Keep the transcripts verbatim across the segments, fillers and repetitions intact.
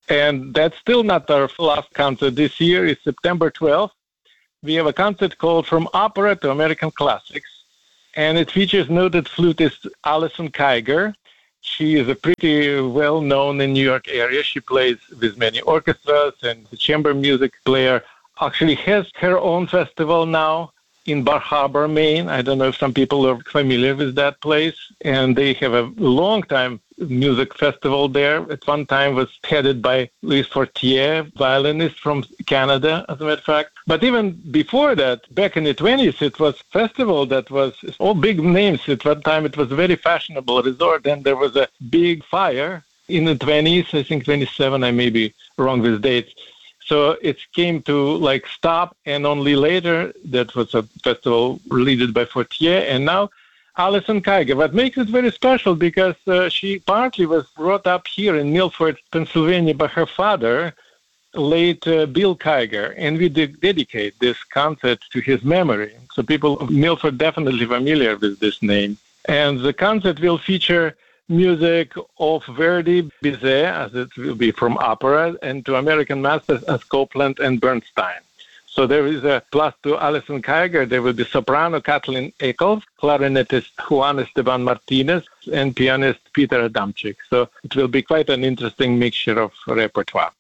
And that's still not our last concert. This year is September twelfth. We have a concert called From Opera to American Classics, and it features noted flutist Alison Kiger. She is a pretty well-known in New York area. She plays with many orchestras, and the chamber music player actually has her own festival now in Bar Harbor, Maine. I don't know if some people are familiar with that place. And they have a long-time music festival there. At one time was headed by Louis Fortier, violinist from Canada, as a matter of fact. But even before that, back in the twenties, it was a festival that was all big names. At one time, it was a very fashionable resort, and there was a big fire in the twenties, I think twenty-seven, I may be wrong with dates. So it came to like stop, and only later that was a festival led by Fortier, and now Alison Kiger. What makes it very special because uh, she partly was brought up here in Milford, Pennsylvania by her father, late uh, Bill Kiger, and we de- dedicate this concert to his memory. So people of Milford definitely familiar with this name. And the concert will feature music of Verdi, Bizet, as it will be from opera, and to American masters as Copland and Bernstein. So there is a plus to Alison Kiger. There will be soprano Kathleen Eccles, clarinetist Juan Esteban Martinez, and pianist Peter Adamczyk. So it will be quite an interesting mixture of repertoire.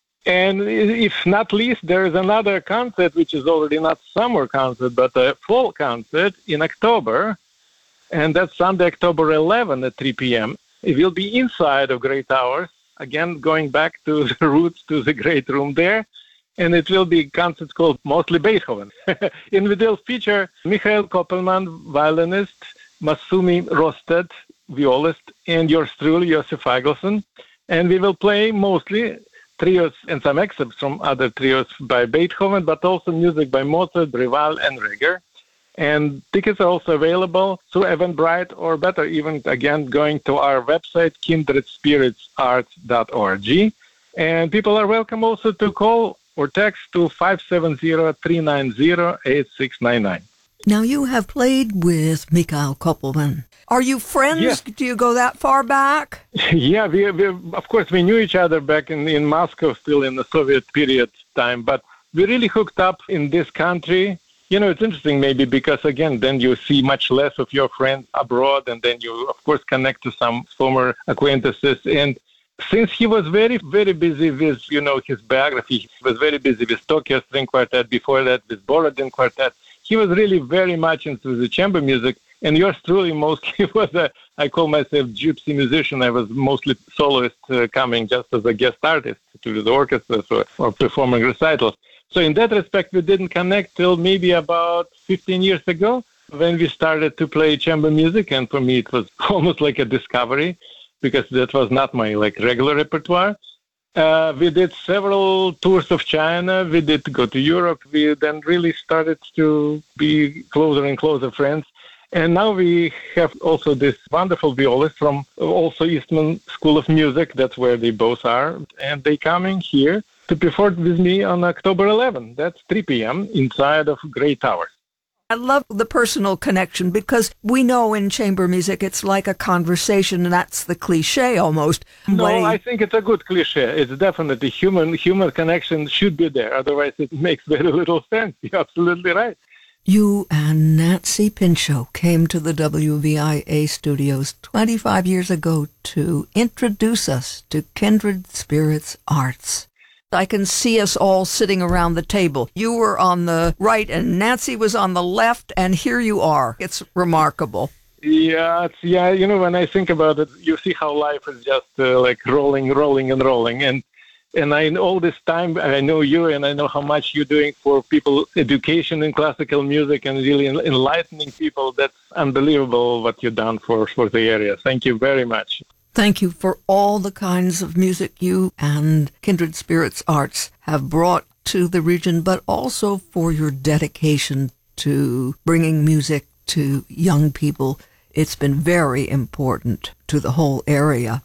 And if not least, there is another concert, which is already not summer concert, but a fall concert in October. And that's Sunday, October eleventh at three p.m. It will be inside of Great Hours, again, going back to the roots, to the great room there. And it will be a concert called mostly Beethoven. And it will feature Michael Koppelman, violinist, Masumi Rosted, violist, and yours truly, Josef Feigelson. And we will play mostly trios and some excerpts from other trios by Beethoven, but also music by Mozart, Rival, and Reger. And tickets are also available through Eventbrite, or better, even again, going to our website, kindred spirits arts dot org. And people are welcome also to call or text to five seven zero, three nine zero, eight six nine nine. Now, you have played with Mikhail Koppelman. Are you friends? Yes. Do you go that far back? Yeah, we, we, of course, we knew each other back in, in Moscow, still in the Soviet period time, but we really hooked up in this country. You know, it's interesting maybe because, again, then you see much less of your friends abroad, and then you, of course, connect to some former acquaintances. And since he was very, very busy with, you know, his biography, he was very busy with Tokyo String Quartet, before that with Borodin Quartet, he was really very much into the chamber music. And yours truly mostly was a, I call myself gypsy musician. I was mostly soloist, uh, coming just as a guest artist to the orchestras or, or performing recitals. So in that respect, we didn't connect till maybe about fifteen years ago when we started to play chamber music. And for me, it was almost like a discovery because that was not my like regular repertoire. Uh, we did several tours of China. We did go to Europe. We then really started to be closer and closer friends. And now we have also this wonderful violist from also Eastman School of Music. That's where they both are. And they coming here to perform with me on October eleventh. That's three p.m. inside of Great Towers. I love the personal connection because we know in chamber music it's like a conversation, and that's the cliche almost. No, When- I think it's a good cliche. It's definitely human. Human connection should be there. Otherwise, it makes very little sense. You're absolutely right. You and Nancy Pinchot came to the W V I A studios twenty-five years ago to introduce us to Kindred Spirits Arts. I can see us all sitting around the table. You were on the right and Nancy was on the left, and here you are. It's remarkable. Yeah, it's, yeah. You know, when I think about it, you see how life is just uh, like rolling, rolling, and rolling. And and I all this time, I know you, and I know how much you're doing for people, education in classical music, and really enlightening people. That's unbelievable what you've done for for the area. Thank you very much. Thank you for all the kinds of music you and Kindred Spirits Arts have brought to the region, but also for your dedication to bringing music to young people. It's been very important to the whole area.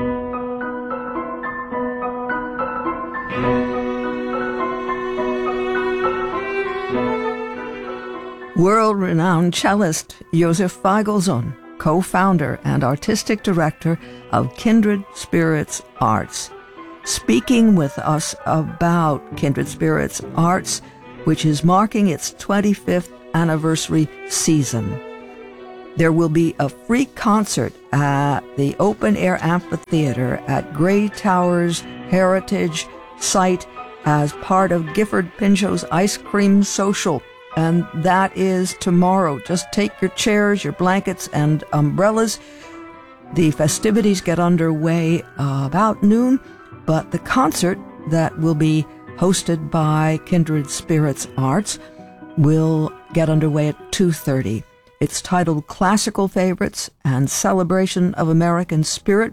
World-renowned cellist Josef Feigelson, co-founder and artistic director of Kindred Spirits Arts. speaking with us about Kindred Spirits Arts, which is marking its twenty-fifth anniversary season. There will be a free concert at the Open Air Amphitheater at Gray Towers Heritage Site as part of Gifford Pinchot's Ice Cream Social. And that is tomorrow. Just take your chairs, your blankets, and umbrellas. The festivities get underway uh, about noon, but the concert that will be hosted by Kindred Spirits Arts will get underway at two thirty. It's titled Classical Favorites and Celebration of American Spirit,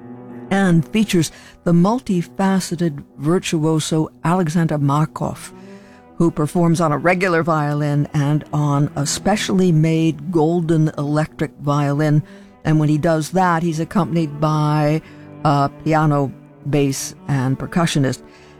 and features the multifaceted virtuoso Alexander Markov, who performs on a regular violin and on a specially made golden electric violin. And when he does that, he's accompanied by a piano, bass, and percussionist.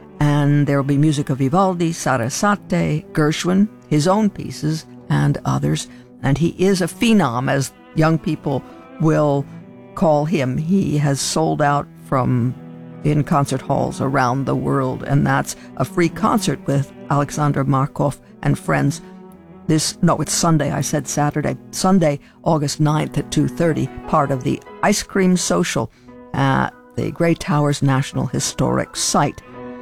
And there will be music of Vivaldi, Sarasate, Gershwin, his own pieces, and others. And he is a phenom, as young people will call him. He has sold out from in concert halls around the world, and that's a free concert with Alexander Markov and friends. This, no, it's Sunday, I said Saturday. Sunday, August ninth at two thirty, part of the Ice Cream Social at the Gray Towers National Historic Site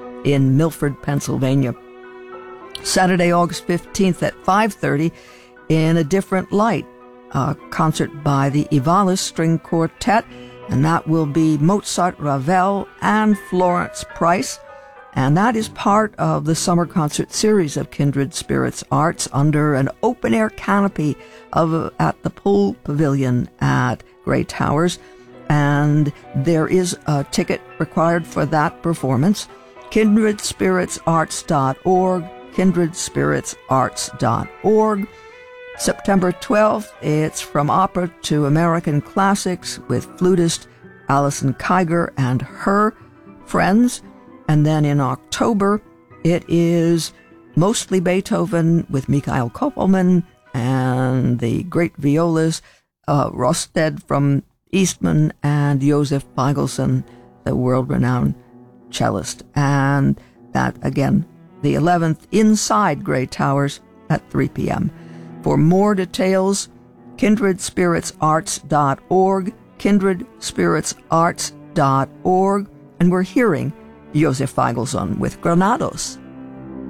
in Milford, Pennsylvania. Saturday, August fifteenth at five thirty, in a different light, a concert by the Ivalis String Quartet, and that will be Mozart, Ravel, and Florence Price. And that is part of the summer concert series of Kindred Spirits Arts under an open-air canopy of at the Pool Pavilion at Gray Towers. And there is a ticket required for that performance. kindred spirits arts dot org, kindred spirits arts dot org. September twelfth, it's From Opera to American Classics with flutist Alison Kiger and her friends. And then in October, it is mostly Beethoven with Mikhail Koppelman and the great violas, uh, Rosted from Eastman and Josef Feigelson, the world-renowned cellist. And that, again, the eleventh, inside Gray Towers at three p.m. For more details, kindred spirits arts dot org, kindred spirits arts dot org, and we're hearing Josef Feigelson with Granados.